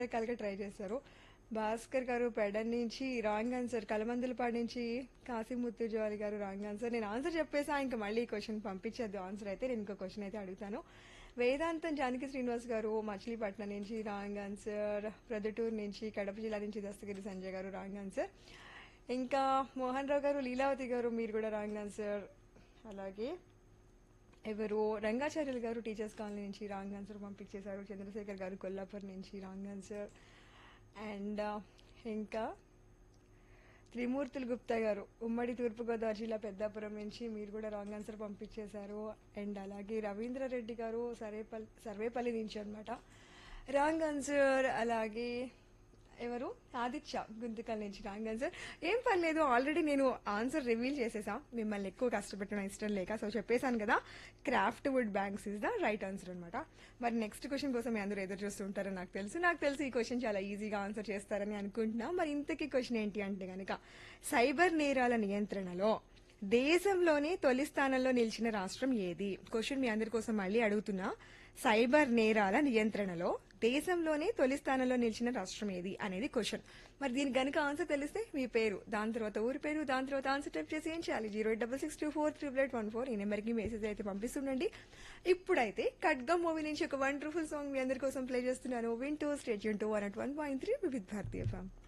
రకాలుగా ట్రై చేశారు. భాస్కర్ గారు పెడన్ నుంచి రాంగ్ ఆన్సర్, కలమందులపాడు నుంచి కాసిముత్తుజాలి గారు రాంగ్ ఆన్సర్. నేను ఆన్సర్ చెప్పేసా, ఇంకా మళ్ళీ క్వశ్చన్ పంపించేద్దు ఆన్సర్ అయితే. నేను ఇంకో క్వశ్చన్ అయితే అడుగుతాను. వేదాంతం జానకి శ్రీనివాస్ గారు మచిలీపట్నం నుంచి రాంగ్ ఆన్సర్. ప్రొద్దుటూరు నుంచి, కడప జిల్లా నుంచి దస్తగిరి సంజయ్ గారు రాంగ్ ఆన్సర్. ఇంకా మోహన్ రావు గారు, లీలావతి గారు మీరు కూడా రాంగ్ ఆన్సర్. అలాగే ఎవరు రంగాచార్యులు గారు టీచర్స్ కాలనీ నుంచి రాంగ్ ఆన్సర్ పంపించేశారు. చంద్రశేఖర్ గారు కొల్లాపూర్ నుంచి రాంగ్ ఆన్సర్. అండ్ ఇంకా త్రిమూర్తులు గుప్తా గారు ఉమ్మడి తూర్పుగోదావరి జిల్లా పెద్దాపురం నుంచి మీరు కూడా రాంగ్ ఆన్సర్ పంపించేశారు. అండ్ అలాగే రవీంద్రారెడ్డి గారు సర్వేపల్లి నుంచి అనమాట రాంగ్ ఆన్సర్. అలాగే ఎవరు ఆదిత్య గుంతకల్ నుంచి రాంగ్ ఆన్సర్. ఏం పర్లేదు, ఆల్రెడీ నేను ఆన్సర్ రివీల్ చేసేసా, మిమ్మల్ని ఎక్కువ కష్టపెట్టడం ఇష్టం లేక. సో చెప్పేశాను కదా, craft would banks is the right answer అనమాట. మరి నెక్స్ట్ క్వశ్చన్ కోసం మీ అందరూ ఎదురు చూస్తుంటారని నాకు తెలుసు. ఈ క్వశ్చన్ చాలా ఈజీగా ఆన్సర్ చేస్తారని అనుకుంటున్నా. మరి ఇంతకీ క్వశ్చన్ ఏంటి అంటే గనక, సైబర్ నేరాల నియంత్రణలో దేశంలోనే తొలి స్థానంలో నిలిచిన రాష్ట్రం ఏది? క్వశ్చన్ మీ అందరి కోసం మళ్ళీ అడుగుతున్నా. సైబర్ నేరాల నియంత్రణలో దేశంలోనే తొలి స్థానంలో నిలిచిన రాష్ట్రం ఏది అనేది క్వశ్చన్. మరి దీనికి గనుక ఆన్సర్ తెలిస్తే మీ పేరు, దాని తర్వాత ఊరి పేరు, దాని తర్వాత ఆన్సర్ టైప్ చేసి ఏం చేయాలి? 08662438814 ఈ నెంబర్కి మెసేజ్ అయితే పంపిస్తుండండి. ఇప్పుడైతే ఖడ్గం మూవీ నుంచి ఒక వండర్ఫుల్ సాంగ్ మీ అందరి కోసం ప్లే చేస్తున్నాను. వింటూ స్టేట్ యూన్ 101.3 వివిధ భారతీయ FM.